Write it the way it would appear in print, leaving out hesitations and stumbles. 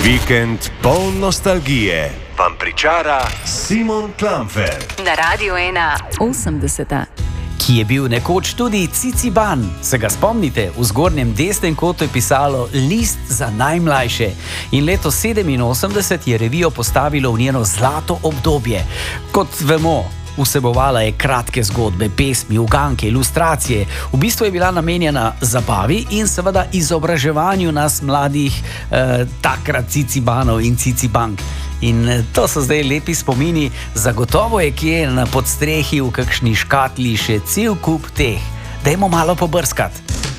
Vikend poln nostalgije vam pričara Simon Klamfer. Na Radio 1. Ki je bil nekoč tudi Ciciban. Se ga spomnite? V zgornjem desnem kotu je pisalo List za najmlajše. In leto 87 je revijo postavilo v njeno zlato obdobje. Kot vemo, vsebovala je kratke zgodbe, pesmi, uganke, ilustracije. V bistvu je bila namenjena zabavi in seveda izobraževanju nas mladih takrat Cicibanov in Cicibank. In to so zdaj lepi spomini, zagotovo je kje na podstrehi v kakšni škatli še cel kup teh. Dajmo malo pobrskati.